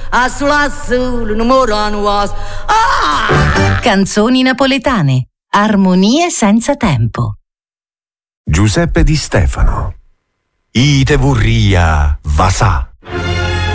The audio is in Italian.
Assulazzul, numorano was. Canzoni napoletane. Armonie senza tempo. Giuseppe Di Stefano. Ite vorria, vasà.